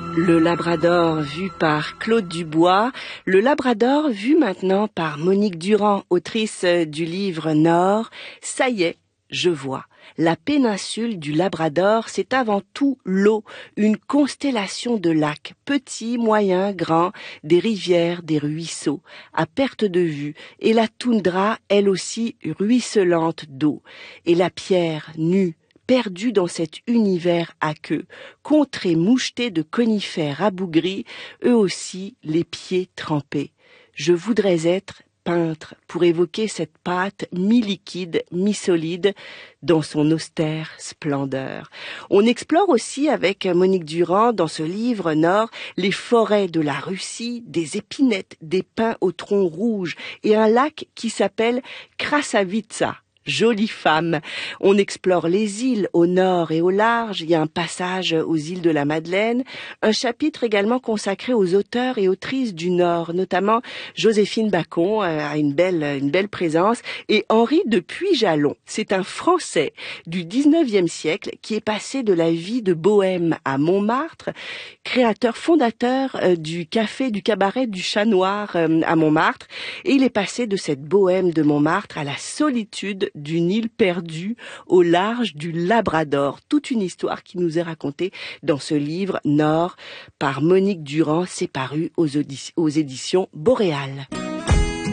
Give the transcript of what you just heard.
Le Labrador vu par Claude Dubois, le Labrador vu maintenant par Monique Durand, autrice du livre Nord. Ça y est, je vois. La péninsule du Labrador, c'est avant tout l'eau, une constellation de lacs, petits, moyens, grands, des rivières, des ruisseaux, à perte de vue, et la toundra, elle aussi, ruisselante d'eau, et la pierre nue, perdue dans cet univers aqueux, contrée mouchetée de conifères rabougris, eux aussi les pieds trempés. Je voudrais être peintre pour évoquer cette pâte mi-liquide, mi-solide dans son austère splendeur. On explore aussi avec Monique Durand dans ce livre Nord les forêts de la Russie, des épinettes, des pins au tronc rouge et un lac qui s'appelle Krasavitsa. Jolie femme. On explore les îles au nord et au large. Il y a un passage aux îles de la Madeleine. Un chapitre également consacré aux auteurs et autrices du Nord, notamment Joséphine Bacon a une belle présence, et Henri de Puyjalon. C'est un Français du 19e siècle qui est passé de la vie de bohème à Montmartre, créateur fondateur du cabaret du Chat Noir à Montmartre, et il est passé de cette bohème de Montmartre à la solitude d'une île perdue au large du Labrador. Toute une histoire qui nous est racontée dans ce livre Nord par Monique Durand. C'est paru aux éditions Boréal.